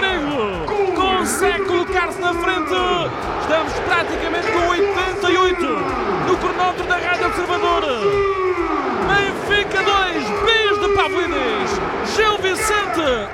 perigo, consegue colocar-se na frente. Estamos praticamente com 88 no cronómetro da Rádio Observador. Benfica 2, Bis de Pavlidis, Gil Vicente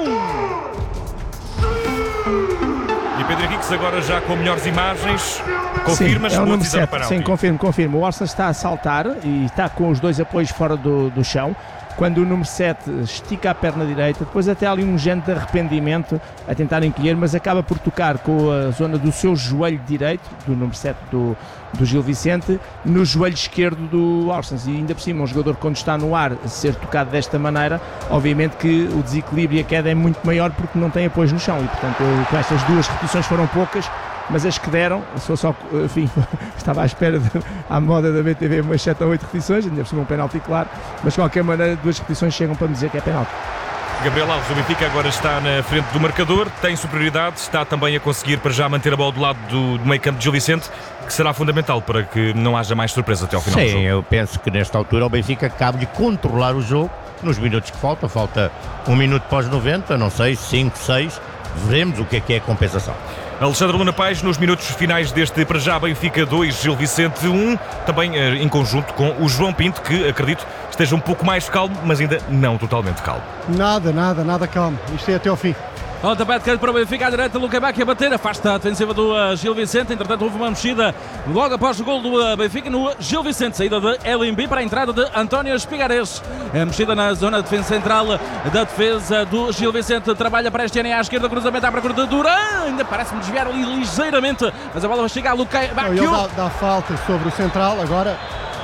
1. E Pedro Henriques agora já com melhores imagens. Confirmas? Sim, é o número 7. Para Sim, confirmo. O Arsenal está a saltar e está com os dois apoios fora do chão. Quando o número 7 estica a perna direita, depois até há ali um género de arrependimento a tentar encolher, mas acaba por tocar com a zona do seu joelho direito, do número 7 do Gil Vicente, no joelho esquerdo do Orsens. E ainda por cima, um jogador quando está no ar ser tocado desta maneira, obviamente que o desequilíbrio e a queda é muito maior porque não tem apoio no chão. E portanto, com estas duas repetições foram poucas, mas as que deram, enfim, estava à espera à moda da BTV umas 7 ou 8 repetições, ainda por cima um penalti claro, mas de qualquer maneira 2 repetições chegam para me dizer que é penalti. Gabriel Alves, o Benfica agora está na frente do marcador, tem superioridade, está também a conseguir para já manter a bola do lado do meio campo de Gil Vicente, que será fundamental para que não haja mais surpresa até ao final do jogo. Sim, eu penso que nesta altura o Benfica cabe-lhe controlar o jogo nos minutos que falta 1 minuto pós 90, não sei, 5, 6, veremos o que é a compensação. Alexandre Luna Paes, nos minutos finais deste para já Benfica 2, Gil Vicente 1, também em conjunto com o João Pinto, que acredito esteja um pouco mais calmo, mas ainda não totalmente calmo. Nada calmo, isto é até ao fim. Pontapé de canto para o Benfica, à direita, Luca Bacchi a bater, afasta a defensiva do Gil Vicente. Entretanto, houve uma mexida logo após o gol do Benfica no Gil Vicente. Saída de LMB para a entrada de António Espigares. Mexida na zona de defesa central da defesa do Gil Vicente. Trabalha para este à esquerda, cruzamento à procura de Duran. Ainda parece-me desviar ali ligeiramente, mas a bola vai chegar a Luca Bacchi. Ele dá falta sobre o central agora.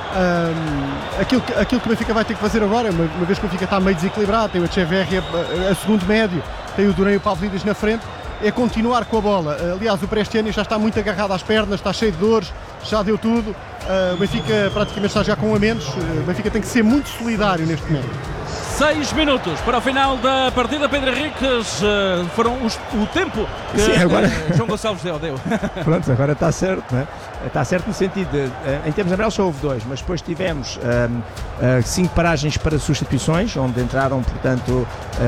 Aquilo que o Benfica vai ter que fazer agora, uma vez que o Benfica está meio desequilibrado, tem o Echeverri a segundo médio, tem o Duran e o Pavlidis na frente, é continuar com a bola. Aliás, o Prestiani já está muito agarrado às pernas, está cheio de dores, já deu tudo. O Benfica praticamente está já com um a menos. O Benfica tem que ser muito solidário neste momento. 6 minutos para o final da partida. Pedro Henriques, foram o tempo que Sim, agora... João Gonçalves deu. Pronto, agora está certo, não é? Está certo no sentido de, em termos amarelos só houve 2, mas depois tivemos 5 paragens para substituições, onde entraram, portanto,